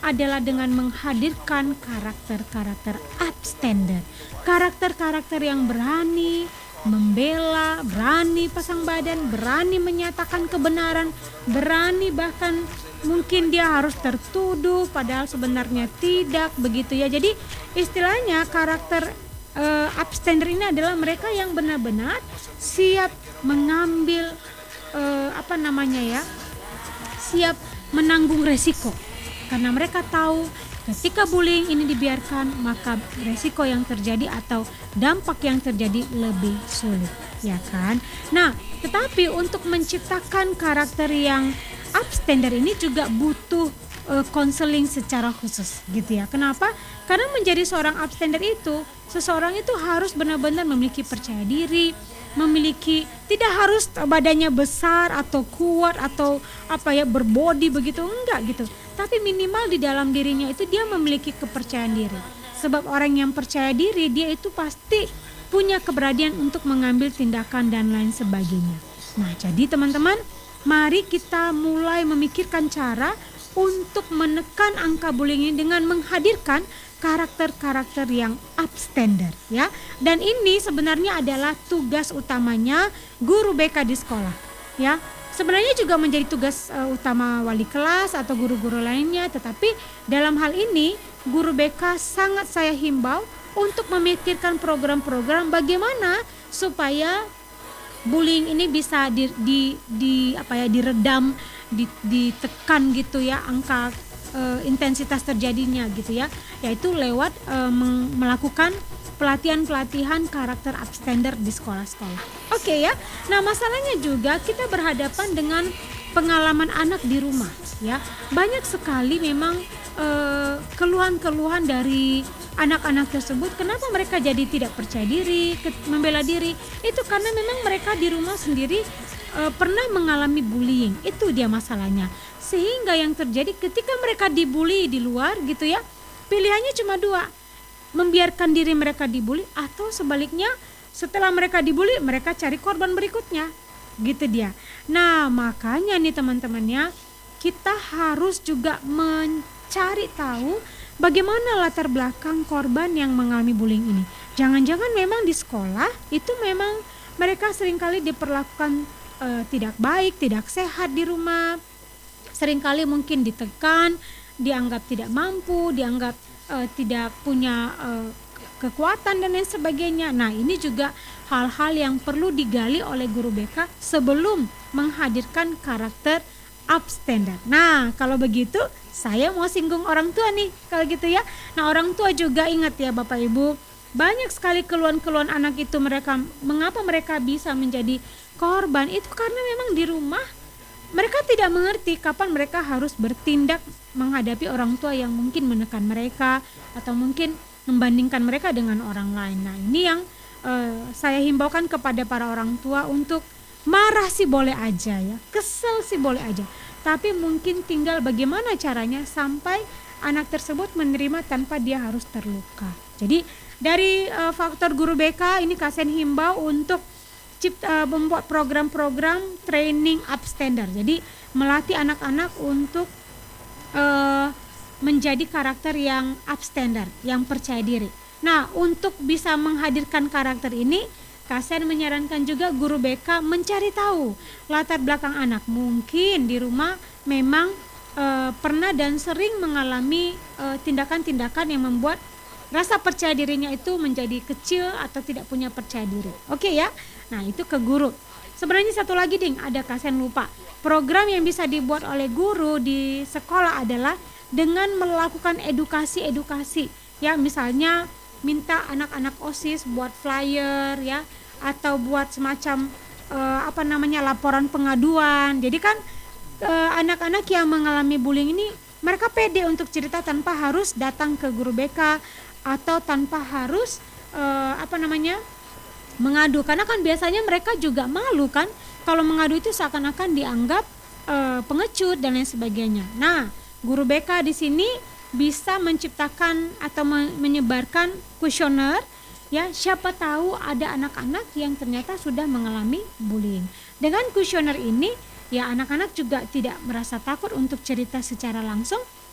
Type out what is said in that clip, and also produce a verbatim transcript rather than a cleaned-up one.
adalah dengan menghadirkan karakter-karakter upstander. Karakter-karakter yang berani membela, berani pasang badan, berani menyatakan kebenaran, berani bahkan mungkin dia harus tertuduh padahal sebenarnya tidak, begitu ya. Jadi istilahnya karakter uh, upstander ini adalah mereka yang benar-benar siap mengambil uh, apa namanya ya, siap menanggung resiko, karena mereka tahu ketika bullying ini dibiarkan maka resiko yang terjadi atau dampak yang terjadi lebih sulit, ya kan? Nah, tetapi untuk menciptakan karakter yang upstander ini juga butuh konseling uh, secara khusus, gitu ya. Kenapa? Karena menjadi seorang upstander itu, seseorang itu harus benar-benar memiliki percaya diri, memiliki, tidak harus badannya besar atau kuat atau apa ya, berbody begitu, enggak gitu. Tapi minimal di dalam dirinya itu dia memiliki kepercayaan diri. Sebab orang yang percaya diri, dia itu pasti punya keberanian untuk mengambil tindakan dan lain sebagainya. Nah, jadi teman-teman, mari kita mulai memikirkan cara untuk menekan angka bullying ini dengan menghadirkan karakter-karakter yang upstander, ya. Dan ini sebenarnya adalah tugas utamanya guru B K di sekolah, ya. Sebenarnya juga menjadi tugas uh, utama wali kelas atau guru-guru lainnya, tetapi dalam hal ini guru B K sangat saya himbau untuk memikirkan program-program bagaimana supaya bullying ini bisa di, di, di apa ya diredam, di, ditekan gitu ya, angka uh, intensitas terjadinya gitu ya, yaitu lewat uh, meng, melakukan pelatihan-pelatihan karakter upstander di sekolah-sekolah. Oke okay, ya. Nah, masalahnya juga kita berhadapan dengan pengalaman anak di rumah, ya. Banyak sekali memang uh, keluhan-keluhan dari anak-anak tersebut. Kenapa mereka jadi tidak percaya diri, ke, membela diri? Itu karena memang mereka di rumah sendiri uh, pernah mengalami bullying. Itu dia masalahnya. Sehingga yang terjadi ketika mereka dibully di luar gitu ya, pilihannya cuma dua. Membiarkan diri mereka dibully, atau sebaliknya setelah mereka dibully mereka cari korban berikutnya, gitu dia. Nah, makanya nih teman-temannya, kita harus juga mencari tahu bagaimana latar belakang korban yang mengalami bullying ini. Jangan-jangan memang di sekolah itu memang mereka seringkali diperlakukan uh, tidak baik, tidak sehat di rumah, seringkali mungkin ditekan, dianggap tidak mampu, dianggap Uh, tidak punya uh, kekuatan dan lain sebagainya. Nah, ini juga hal-hal yang perlu digali oleh guru B K sebelum menghadirkan karakter upstander. Nah, kalau begitu saya mau singgung orang tua nih kalau gitu ya. Nah, orang tua juga ingat ya Bapak Ibu, banyak sekali keluhan-keluhan anak itu, mereka mengapa mereka bisa menjadi korban itu karena memang di rumah mereka tidak mengerti kapan mereka harus bertindak menghadapi orang tua yang mungkin menekan mereka atau mungkin membandingkan mereka dengan orang lain. Nah, ini yang uh, saya himbaukan kepada para orang tua untuk marah sih boleh aja ya, kesel sih boleh aja, tapi mungkin tinggal bagaimana caranya sampai anak tersebut menerima tanpa dia harus terluka. Jadi dari uh, faktor guru B K ini Kasen himbau untuk Cipta, membuat program-program training upstander. Jadi melatih anak-anak untuk uh, menjadi karakter yang upstander, yang percaya diri. Nah, untuk bisa menghadirkan karakter ini, Kasen menyarankan juga guru B K mencari tahu latar belakang anak. Mungkin di rumah memang uh, pernah dan sering mengalami uh, tindakan-tindakan yang membuat rasa percaya dirinya itu menjadi kecil atau tidak punya percaya diri. Oke ya. Nah, itu ke guru. Sebenarnya satu lagi ding, ada Kasen lupa. Program yang bisa dibuat oleh guru di sekolah adalah dengan melakukan edukasi-edukasi. Ya, misalnya minta anak-anak OSIS buat flyer ya, atau buat semacam uh, apa namanya laporan pengaduan. Jadi kan uh, anak-anak yang mengalami bullying ini mereka pede untuk cerita tanpa harus datang ke guru B K atau tanpa harus uh, apa namanya mengadu, karena kan biasanya mereka juga malu kan kalau mengadu itu seakan-akan dianggap uh, pengecut dan lain sebagainya. Nah, guru B K di sini bisa menciptakan atau menyebarkan kuesioner ya, siapa tahu ada anak-anak yang ternyata sudah mengalami bullying. Dengan kuesioner ini ya anak-anak juga tidak merasa takut untuk cerita secara langsung,